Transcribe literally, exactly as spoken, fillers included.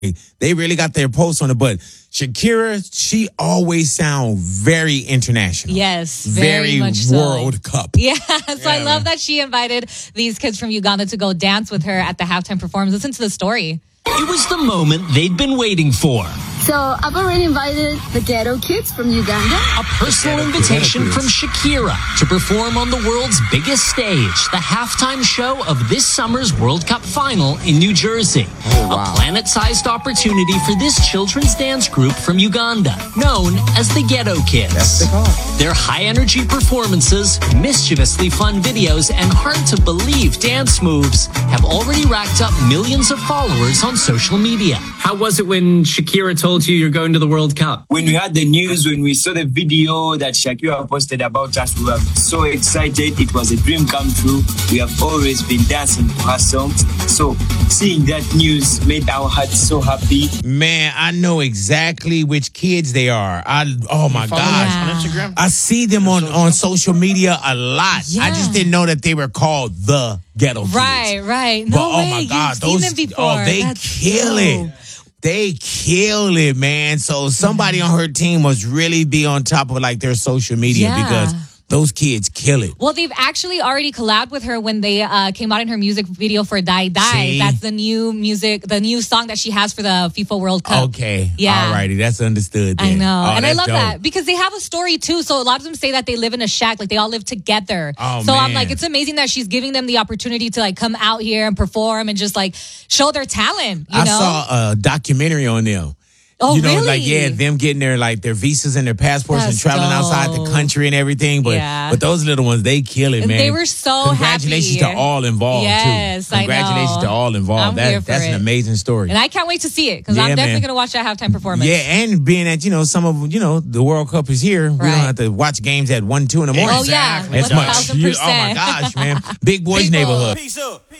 They really got their pulse on it. But Shakira, she always sound very international. Yes, very, very much so. World Cup. Yeah, so yeah, I love man. that she invited these kids from Uganda to go dance with her at the halftime performance. Listen to the story. It was the moment they'd been waiting for. So I've already invited the Ghetto Kids from Uganda. A personal invitation from Shakira to perform on the world's biggest stage, the halftime show of this summer's World Cup final in New Jersey. Oh, wow. A planet-sized opportunity for this children's dance group from Uganda, known as the Ghetto Kids. That's the call. Their high-energy performances, mischievously fun videos, and hard-to-believe dance moves have already racked up millions of followers on social media. How was it when Shakira told you you're going to the World Cup? When we had the news, when we saw the video that Shakira posted about us, we were so excited. It was a dream come true. We have always been dancing to her songs. So seeing that news made our hearts so happy. Man, I know exactly which kids they are. I oh my gosh. Yeah. On Instagram? I see them on, on social media a lot. Yeah. I just didn't know that they were called the Ghetto Kids. Right, right. No but, way. oh my God, You've those seen them before. oh they That's kill dope. it. They kill it, man. So somebody on her team must really be on top of like their social media Yeah. because those kids kill it. Well, they've actually already collabed with her when they uh, came out in her music video for Die Die. See? That's the new music, the new song that she has for the FIFA World Cup. Okay. Yeah. Alrighty. That's understood then. I know. Oh, and I that's love dope. that because they have a story too. So a lot of them say that they live in a shack, like they all live together. Oh, so I'm man. like, it's amazing that she's giving them the opportunity to like come out here and perform and just like show their talent. You I know? saw a documentary on them. Oh, you know, really? like, yeah, them getting their, like, their visas and their passports That's and traveling dope. outside the country and everything. But Yeah. but those little ones, they kill it, man. They were so Congratulations happy. to all involved, Yes, too. I Congratulations know. to all involved. I'm That, here for that's an it. amazing story. And I can't wait to see it because Yeah, I'm definitely man. going to watch that halftime performance. Yeah, and being that, you know, some of, you know, the World Cup is here. We Right. don't have to watch games at one, two in the morning. Oh, yeah. It's one much. thousand You- percent. Oh, my gosh, man. Big boys People. neighborhood. Peace up.